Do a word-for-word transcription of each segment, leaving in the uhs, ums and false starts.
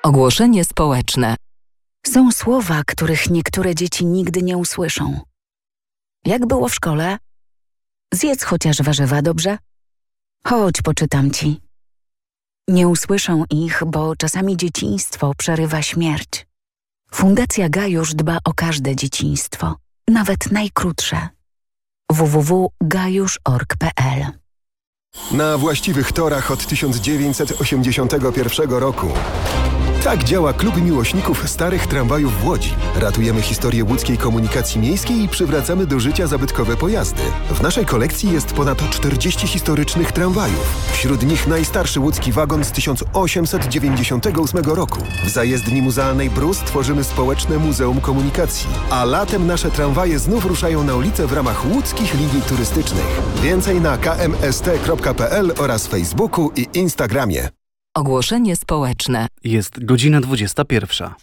Ogłoszenie społeczne. Są słowa, których niektóre dzieci nigdy nie usłyszą. Jak było w szkole? Zjedz chociaż warzywa, dobrze? Chodź, poczytam ci. Nie usłyszą ich, bo czasami dzieciństwo przerywa śmierć. Fundacja Gajusz dba o każde dzieciństwo, nawet najkrótsze. w w w kropka gajusz kropka org kropka p l. Na właściwych torach od tysiąc dziewięćset osiemdziesiątego pierwszego roku. Tak działa Klub Miłośników Starych Tramwajów w Łodzi. Ratujemy historię łódzkiej komunikacji miejskiej i przywracamy do życia zabytkowe pojazdy. W naszej kolekcji jest ponad czterdzieści historycznych tramwajów. Wśród nich najstarszy łódzki wagon z tysiąc osiemset dziewięćdziesiątego ósmego roku. W zajezdni muzealnej Brus tworzymy społeczne Muzeum Komunikacji. A latem nasze tramwaje znów ruszają na ulicę w ramach łódzkich linii turystycznych. Więcej na k m s t kropka p l oraz Facebooku i Instagramie. Ogłoszenie społeczne. Jest godzina dwudziesta pierwsza.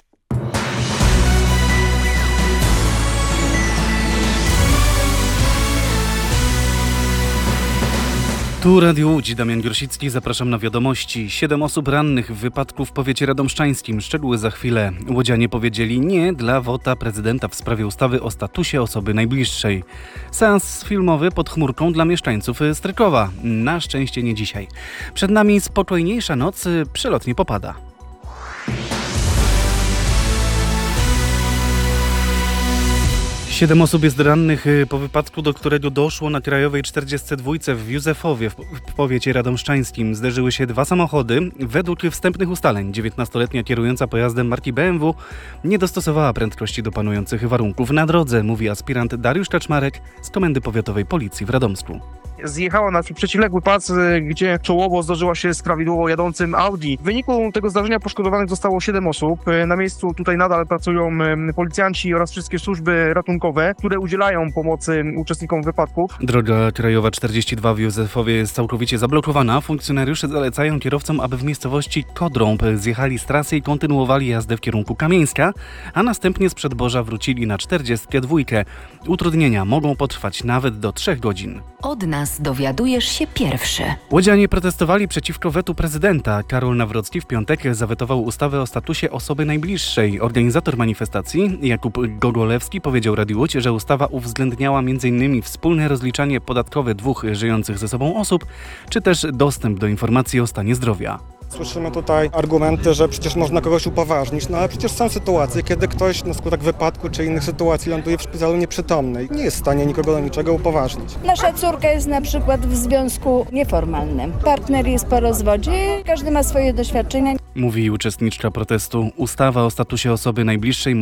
Tu Radio Łódź, Damian Grosicki, zapraszam na wiadomości. Siedem osób rannych w wypadku w powiecie radomszczańskim. Szczegóły za chwilę. Łodzianie powiedzieli nie dla wota prezydenta w sprawie ustawy o statusie osoby najbliższej. Seans filmowy pod chmurką dla mieszkańców Strykowa. Na szczęście nie dzisiaj. Przed nami spokojniejsza noc, przelotnie popada. Siedem osób jest rannych po wypadku, do którego doszło na Krajowej czterdziestce dwa w Józefowie w powiecie radomszczańskim. Zderzyły się dwa samochody. Według wstępnych ustaleń dziewiętnastoletnia kierująca pojazdem marki B M W nie dostosowała prędkości do panujących warunków na drodze, mówi aspirant Dariusz Kaczmarek z Komendy Powiatowej Policji w Radomsku. Zjechała na przeciwległy pas, gdzie czołowo zderzyła się z prawidłowo jadącym Audi. W wyniku tego zdarzenia poszkodowanych zostało siedem osób. Na miejscu tutaj nadal pracują policjanci oraz wszystkie służby ratunkowe, które udzielają pomocy uczestnikom wypadków. Droga krajowa czterdzieści dwa w Józefowie jest całkowicie zablokowana. Funkcjonariusze zalecają kierowcom, aby w miejscowości Kodrąb zjechali z trasy i kontynuowali jazdę w kierunku Kamieńska, a następnie z Przedborza wrócili na czterdziestkę dwa. Utrudnienia mogą potrwać nawet do trzech godzin. Od nas dowiadujesz się pierwszy. Łodzianie protestowali przeciwko wetu prezydenta. Karol Nawrocki w piątek zawetował ustawę o statusie osoby najbliższej. Organizator manifestacji, Jakub Gogolewski, powiedział Radiu Łódź, że ustawa uwzględniała między innymi wspólne rozliczanie podatkowe dwóch żyjących ze sobą osób, czy też dostęp do informacji o stanie zdrowia. Słyszymy tutaj argumenty, że przecież można kogoś upoważnić, no ale przecież są sytuacje, kiedy ktoś na skutek wypadku czy innych sytuacji ląduje w szpitalu nieprzytomny i nie jest w stanie nikogo do niczego upoważnić. Nasza córka jest na przykład w związku nieformalnym. Partner jest po rozwodzie, każdy ma swoje doświadczenia. Mówi uczestniczka protestu. Ustawa o statusie osoby najbliższej